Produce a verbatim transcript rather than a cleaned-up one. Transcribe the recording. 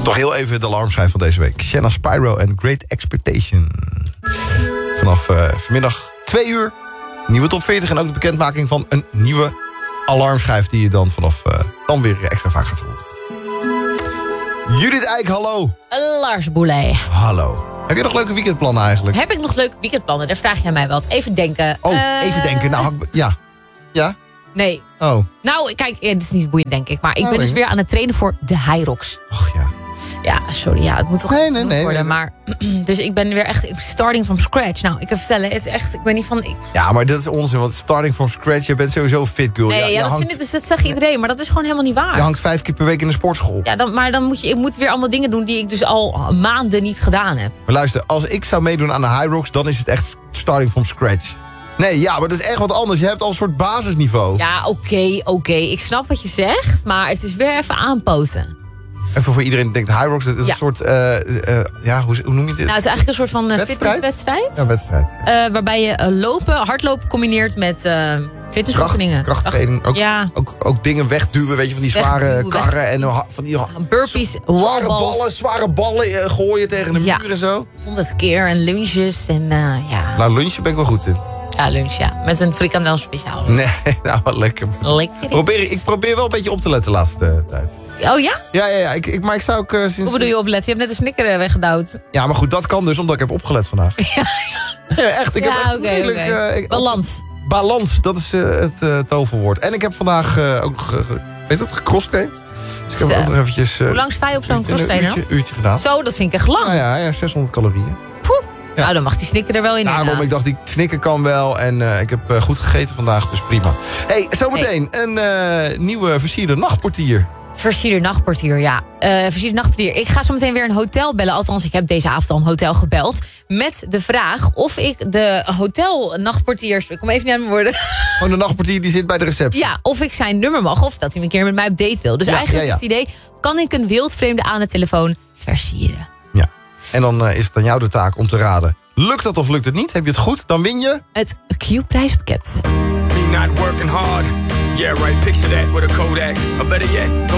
Nog heel even de alarmschijf van deze week. Shanna Spyro en Great Expectation. Vanaf uh, vanmiddag twee uur. Nieuwe top veertig en ook de bekendmaking van een nieuwe alarmschijf... die je dan vanaf uh, dan weer extra vaak gaat horen. Judith Eijk, hallo. Lars Boulay. Hallo. Heb je nog leuke weekendplannen eigenlijk? Heb ik nog leuke weekendplannen? Daar vraag jij mij wat. Even denken. Oh, uh... even denken. Nou, ja. Ja? Nee. Oh. Nou, kijk, ja, dit is niet boeiend, denk ik. Maar ik oh, ben dus nee. weer aan het trainen voor de High Rocks. Ach ja. Ja, sorry. Ja, het moet toch nee, nee, nee, worden. Nee, nee. Maar, dus ik ben weer echt starting from scratch. Nou, ik kan vertellen, het is echt, ik ben niet van... Ik... Ja, maar dat is onzin, want starting from scratch, je bent sowieso fit girl. Nee, ja, ja, dat, hangt, vind ik, dus, dat zegt iedereen, maar dat is gewoon helemaal niet waar. Je hangt vijf keer per week in de sportschool. Ja, dan, maar dan moet je, ik moet weer allemaal dingen doen die ik dus al maanden niet gedaan heb. Maar luister, als ik zou meedoen aan de High Rocks, dan is het echt starting from scratch. Nee, ja, maar dat is echt wat anders. Je hebt al een soort basisniveau. Ja, oké, okay, oké. Okay. Ik snap wat je zegt, maar het is weer even aanpoten. Even voor iedereen die denkt, High Rocks, dat is ja. een soort, uh, uh, ja, hoe, hoe noem je dit? Nou, het is eigenlijk een soort van uh, fitnesswedstrijd. Ja, wedstrijd. Ja. Uh, waarbij je uh, lopen, hardlopen combineert met uh, fitnessoefeningen. Kracht, krachttraining. Ook, ja. ook, ook dingen wegduwen, weet je, van die zware wegduwen, karren. Weg... En van die burpees, zware ballen, zware ballen uh, gooien tegen de ja. muur en zo. honderd keer en lunges en uh, ja. Nou, lunchen ben ik wel goed in. Ja, lunch, ja. Met een frikandel speciaal. Nee, nou, wat lekker. Lekker. Probeer, ik probeer wel een beetje op te letten de laatste uh, tijd. Oh ja? Ja, ja, ja. Ik, ik, maar ik zou ook uh, sinds... Hoe bedoel je opletten? Je hebt net een snicker weggedouwd. Ja, maar goed, dat kan dus omdat ik heb opgelet vandaag. Ja, ja. Ja, echt. Ik ja, heb echt okay, redelijk... Okay. Uh, ik, balans. Balans, dat is uh, het uh, toverwoord. En ik heb vandaag uh, ook nog, uh, weet dat, gecrosstraind. Dus ik heb Zo. ook nog eventjes... Uh, Hoe lang sta je op zo'n crosstrainer? Een uurtje, uurtje gedaan. Zo, dat vind ik echt lang. Nou ja, ja, zeshonderd calorieën. Poeh. Ja. Nou, dan mag die snikker er wel in. Daarom, ik dacht, die snikker kan wel. En uh, ik heb uh, goed gegeten vandaag, dus prima. Hey, zometeen hey. een uh, nieuwe versierde nachtportier. Versierde nachtportier, ja. Uh, versierde nachtportier. Ik ga zo meteen weer een hotel bellen. Althans, ik heb deze avond al een hotel gebeld. Met de vraag of ik de hotelnachtportiers... Ik kom even niet aan mijn woorden. Gewoon de nachtportier die zit bij de receptie. Ja, of ik zijn nummer mag. Of dat hij een keer met mij op date wil. Dus ja, eigenlijk ja, ja. is het idee... Kan ik een wildvreemde aan de telefoon versieren? Ja. En dan uh, is het aan jou de taak om te raden. Lukt dat of lukt het niet? Heb je het goed? Dan win je... Het Q-prijspakket. Me not working hard. Yeah, right. Picture that with a Kodak. Or better yet...